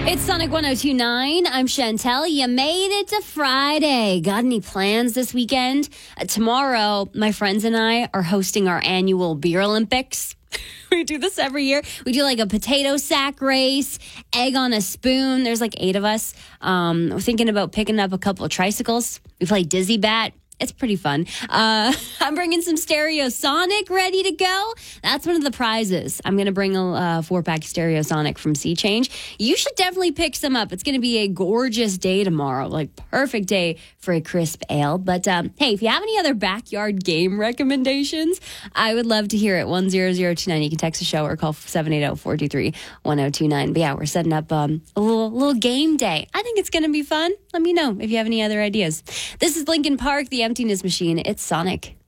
It's Sonic 102.9. I'm Chantel. You made it to Friday. Got any plans this weekend? Tomorrow, my friends and I are hosting our annual Beer Olympics. We do this every year. We do like a potato sack race, egg on a spoon. There's like 8 of us. We're thinking about picking up a couple of tricycles. We play Dizzy Bat. It's pretty fun. I'm bringing some Stereosonic ready to go. That's one of the prizes. I'm going to bring a 4-pack Stereosonic from Sea Change. You should definitely pick some up. It's going to be a gorgeous day tomorrow. Like, perfect day for a crisp ale. But, hey, if you have any other backyard game recommendations, I would love to hear it. 10029. You can text the show or call 780-423-1029. But, yeah, we're setting up a little game day. I think it's going to be fun. Let me know if you have any other ideas. This is Linkin Park, the Emptiness Machine. It's Sonic.